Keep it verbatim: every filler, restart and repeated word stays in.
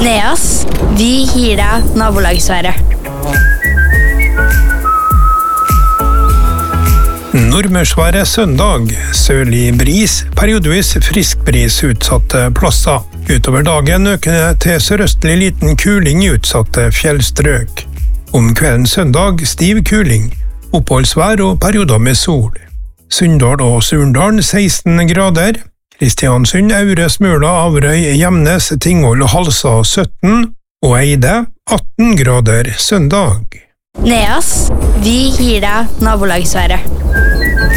Neas, vi gir deg nabolagsværet. Nordmørsværet søndag, sørlig bris, periodevis friskbris utsatte plasser. Utover dagen økende til sørøstlig liten kuling i utsatte fjellstrøk. Om kvelden søndag stiv kuling, oppholdsvær og perioder med sol. Sunndal og Surndalen seksten grader. Kristiansund, Aure, Smøla, Averøy, Gjemnes, Tingvoll og Halsa sytten, og Eide atten grader søndag. Neas, vi gir deg nabolagsværet.